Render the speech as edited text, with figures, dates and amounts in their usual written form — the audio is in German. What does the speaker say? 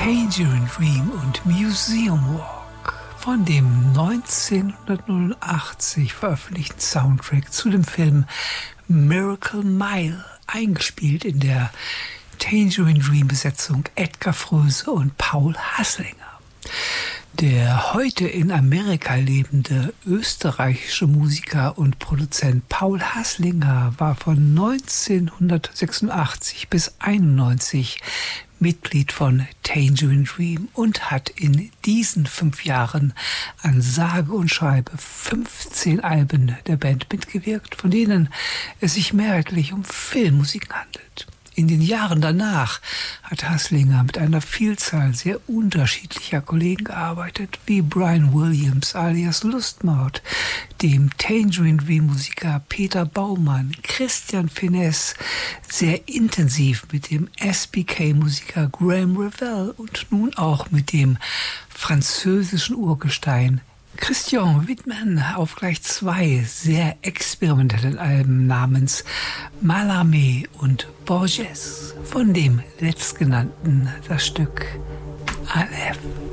Tangerine Dream und Museum Walk von dem 1989 veröffentlichten Soundtrack zu dem Film Miracle Mile, eingespielt in der Tangerine Dream Besetzung Edgar Froese und Paul Haslinger. Der heute in Amerika lebende österreichische Musiker und Produzent Paul Haslinger war von 1986 bis 1991 Mitglied von Tangerine Dream und hat in diesen 5 Jahren an sage und schreibe 15 Alben der Band mitgewirkt, von denen es sich mehrheitlich um Filmmusik handelt. In den Jahren danach hat Haslinger mit einer Vielzahl sehr unterschiedlicher Kollegen gearbeitet, wie Brian Williams alias Lustmord, dem Tangerine Dream Musiker Peter Baumann, Christian Finesse, sehr intensiv mit dem SBK Musiker Graham Revell und nun auch mit dem französischen Urgestein Christian Wittmann auf gleich 2 sehr experimentellen Alben namens Mallarmé und Borges. Von dem letztgenannten das Stück Aleph.